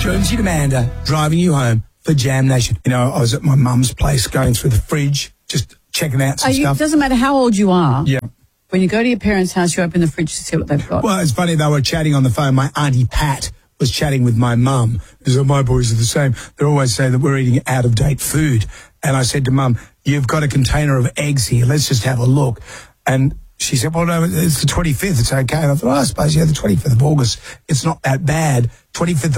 Jonesy and Amanda driving you home for Jam Nation. You know, I was at my mum's place going through the fridge, just checking out some stuff. It doesn't matter how old you are. Yeah. When you go to your parents' house, you open the fridge to see what they've got. Well, it's funny, they were chatting on the phone. My Auntie Pat was chatting with my mum, because my boys are the same. They always say that we're eating out-of-date food. And I said to Mum, you've got a container of eggs here. Let's just have a look. And she said, well, no, it's the 25th. It's okay. And I thought, I suppose, the 25th of August, it's not that bad. 25th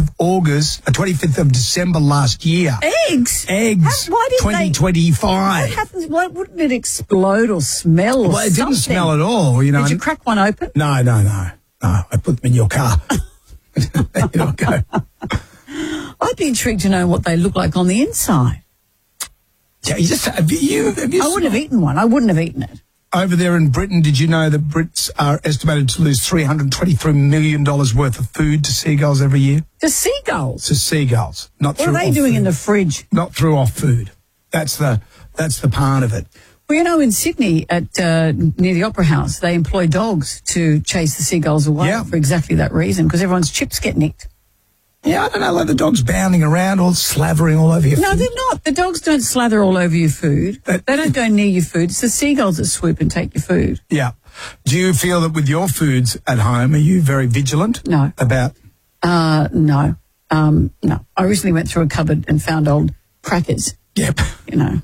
of December last year. Eggs? Why did 2025. What happens? Why wouldn't it explode or smell or Well, it didn't smell at all, you know. Did you crack one open? No. I put them in your car. There you go. I'd be intrigued to know what they look like on the inside. Yeah, have you I wouldn't have eaten one. I wouldn't have eaten it. Over there in Britain, did you know that Brits are estimated to lose $323 million worth of food to seagulls every year? To seagulls? To seagulls. What are they doing in the fridge? Not through off food. That's the part of it. Well, you know, in Sydney, at near the Opera House, they employ dogs to chase the seagulls away for exactly that reason, because everyone's chips get nicked. Yeah, I don't know, like the dogs bounding around, all slavering all over your food. No, they're not. The dogs don't slather all over your food. They don't go near your food. It's the seagulls that swoop and take your food. Yeah. Do you feel that with your foods at home, are you very vigilant? No. About? No. No. I recently went through a cupboard and found old crackers. Yep. You know.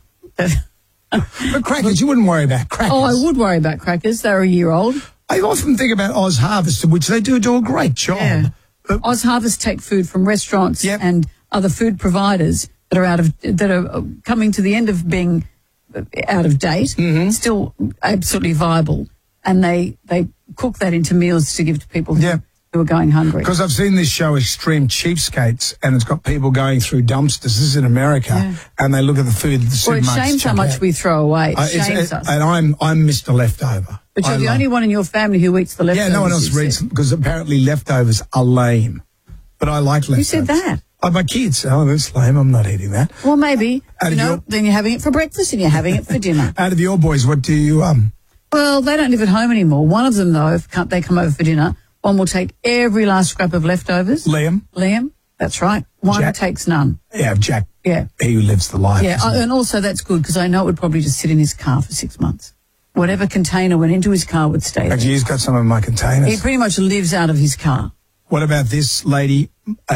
But crackers, you wouldn't worry about crackers. Oh, I would worry about crackers. They're a year old. I often think about Oz Harvest, which they do a great job. Yeah. Oz Harvest take food from restaurants and other food providers that are coming to the end of being out of date, still absolutely viable, and they cook that into meals to give to people who are going hungry. Because I've seen this show, Extreme Cheapskates, and it's got people going through dumpsters. This is in America, and they look at the food at the supermarkets. Well, it shames how much we throw away. It shames us. And I'm Mr. Leftover. But you're the only one in your family who eats the leftovers. Yeah, no one else reads them, because apparently leftovers are lame. But I like leftovers. Who said that? Oh, my kids. Oh, that's lame. I'm not eating that. Well, maybe. Then you're having it for breakfast and you're having it for dinner. Out of your boys, what do you... Well, they don't live at home anymore. One of them, though, if they come over for dinner, one will take every last scrap of leftovers. Liam, that's right. One takes none. Yeah, Jack. Yeah. He lives the life. Yeah, and also that's good, because I know it would probably just sit in his car for 6 months. Whatever container went into his car would stay there. Actually, he's got some of my containers. He pretty much lives out of his car. What about this lady?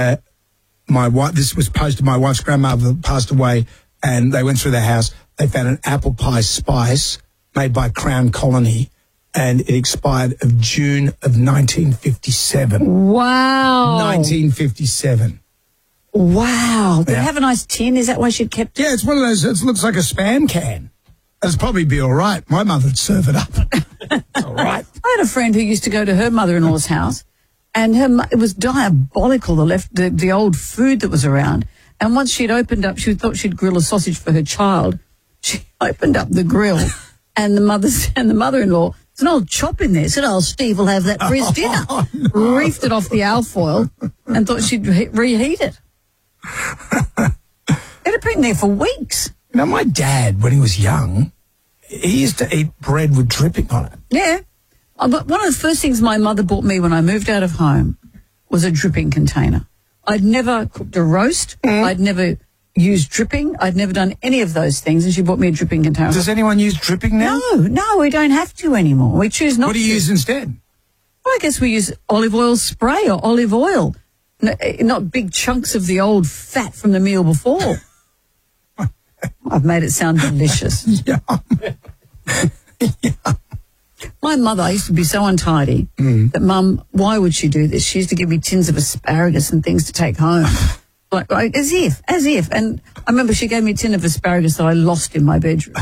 My wife. This was posted. My wife's grandmother passed away, and they went through the house. They found an apple pie spice made by Crown Colony, and it expired of June of 1957. Wow. 1957. Wow. Did it have a nice tin? Is that why she'd kept it? Yeah, it's one of those. It looks like a Spam can. It'd probably be all right. My mother'd serve it up. It's all right. I had a friend who used to go to her mother-in-law's house, and it was diabolical, the old food that was around. And once she'd opened up, she thought she'd grill a sausage for her child. She opened up the grill, and the mother-in-law, there's an old chop in there. Said, "Oh, Steve will have that for his dinner." Oh, no. Reefed it off the alfoil and thought she'd reheat it. It had been there for weeks. Now, my dad, when he was young, he used to eat bread with dripping on it. Yeah. But one of the first things my mother bought me when I moved out of home was a dripping container. I'd never cooked a roast. I'd never used dripping. I'd never done any of those things, and she bought me a dripping container. Does anyone use dripping now? No, we don't have to anymore. We choose not to. What do you use instead? Well, I guess we use olive oil spray or olive oil, not big chunks of the old fat from the meal before. I've made it sound delicious. Yeah. My mother, I used to be so untidy that Mum, why would she do this? She used to give me tins of asparagus and things to take home. like as if. And I remember she gave me a tin of asparagus that I lost in my bedroom.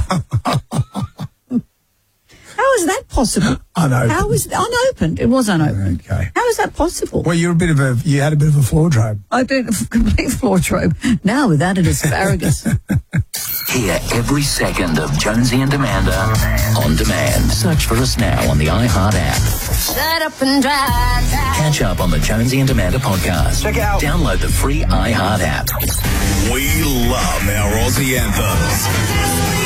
How is that possible? Unopened. How is unopened? It was unopened. Okay. How is that possible? Well, you had a bit of a floor drobe. I did a complete floor drobe. Now with added asparagus. Hear every second of Jonesy and Amanda on demand. Search for us now on the iHeart app. Shut up and drive. Catch up on the Jonesy and Amanda podcast. Check it out. Download the free iHeart app. We love our Aussie anthems.